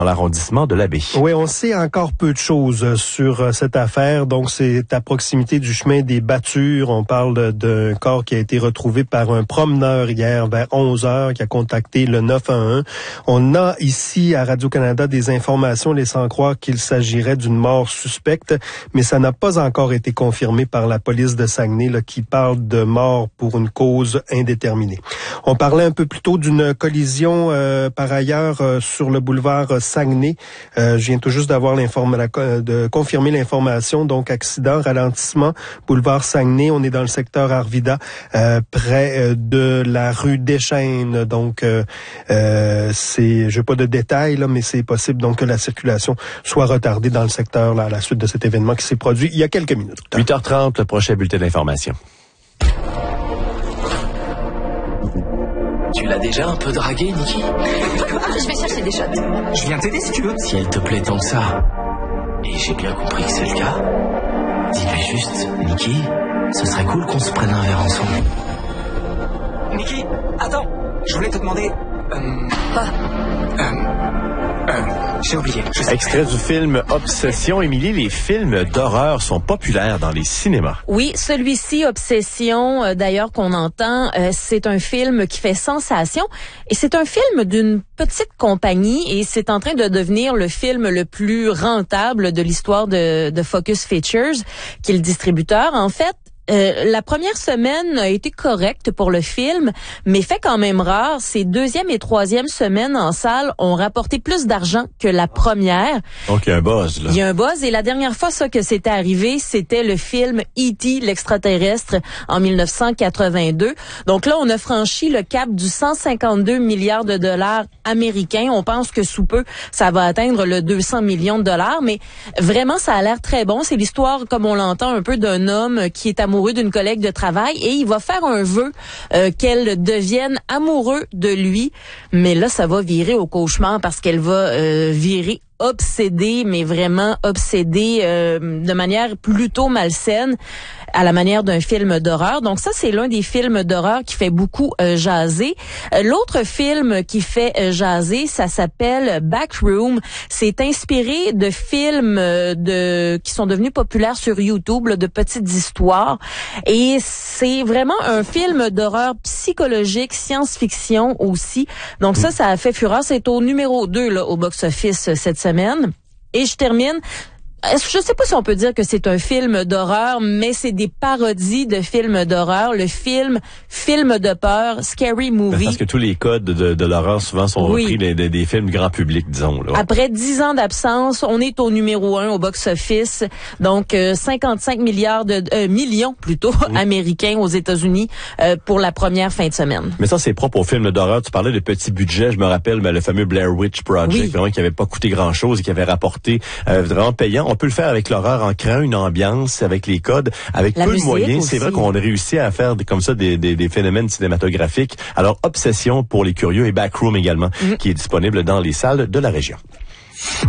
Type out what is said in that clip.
dans l'arrondissement de la Baie. Oui, on sait encore peu de choses sur cette affaire. Donc, c'est à proximité du chemin des Battures. On parle d'un corps qui a été retrouvé par un promeneur hier vers 11h qui a contacté le 911. On a ici à Radio-Canada des informations laissant croire qu'il s'agirait d'une mort suspecte, mais ça n'a pas encore été confirmé par la police de Saguenay là, qui parle de mort pour une cause indéterminée. On parlait un peu plus tôt d'une collision par ailleurs sur le boulevard Saguenay. Je viens tout juste d'avoir de confirmer l'information. Donc, accident, ralentissement, boulevard Saguenay. On est dans le secteur Arvida, près de la rue Deschênes. Donc, j'ai pas de détails, là, mais c'est possible donc que la circulation soit retardée dans le secteur là, à la suite de cet événement qui s'est produit il y a quelques minutes. 8h30, le prochain bulletin d'information. Tu l'as déjà un peu dragué, Nikki? Je vais chercher des shots. Je viens t'aider si tu veux. Si elle te plaît tant que ça, et j'ai bien compris que c'est le cas, dis-lui juste, Nikki, ce serait cool qu'on se prenne un verre ensemble. Nikki, attends, je voulais te demander... j'ai oublié. Extrait du film Obsession. Émilie, les films d'horreur sont populaires dans les cinémas. Oui, celui-ci, Obsession, d'ailleurs qu'on entend, c'est un film qui fait sensation et c'est un film d'une petite compagnie et c'est en train de devenir le film le plus rentable de l'histoire de Focus Features, qui est le distributeur. En fait, la première semaine a été correcte pour le film, mais fait quand même rare. Ses deuxième et troisième semaines en salle ont rapporté plus d'argent que la première. Donc, il y a un buzz, là. Il y a un buzz. Et la dernière fois, ça, que c'était arrivé, c'était le film E.T., l'extraterrestre, en 1982. Donc là, on a franchi le cap du 152 milliards de dollars américains. On pense que sous peu, ça va atteindre le 200 millions de dollars. Mais vraiment, ça a l'air très bon. C'est l'histoire, comme on l'entend, un peu d'un homme qui est amoureux d'une collègue de travail et il va faire un vœu qu'elle devienne amoureux de lui. Mais là, ça va virer au cauchemar parce qu'elle va virer obsédée, mais vraiment obsédée de manière plutôt malsaine, à la manière d'un film d'horreur. Donc ça, c'est l'un des films d'horreur qui fait beaucoup jaser. L'autre film qui fait jaser, ça s'appelle Backroom. C'est inspiré de films qui sont devenus populaires sur YouTube, là, de petites histoires. Et c'est vraiment un film d'horreur psychologique, science-fiction aussi. Donc ça a fait fureur. C'est au numéro 2 là, au box-office cette semaine. Et je termine. Je sais pas si on peut dire que c'est un film d'horreur, mais c'est des parodies de films d'horreur. Le film de peur, Scary Movie. Parce que tous les codes de l'horreur souvent sont repris des films grand public, disons. Là. Après 10 ans d'absence, on est au numéro 1 au box-office. Donc 55 millions plutôt américains aux États-Unis pour la première fin de semaine. Mais ça, c'est propre aux films d'horreur. Tu parlais de petits budgets. Je me rappelle le fameux Blair Witch Project, vraiment, qui avait pas coûté grand-chose et qui avait rapporté vraiment payant. On peut le faire avec l'horreur en créant une ambiance, avec les codes, avec peu de moyens. C'est vrai qu'on a réussi à faire comme ça des phénomènes cinématographiques. Alors, Obsession pour les curieux et Backroom également, qui est disponible dans les salles de la région.